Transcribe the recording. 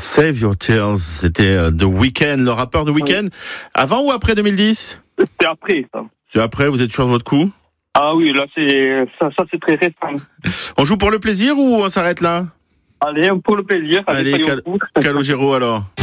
Save Your Tears, c'était The Weeknd, le rappeur The Weeknd. Avant ou après 2010? C'est après, ça. C'est après, vous êtes sûr de votre coup? Ah oui, là, ça c'est très récent. On joue pour le plaisir ou on s'arrête là? Allez, pour le plaisir. Allez, Calogero alors.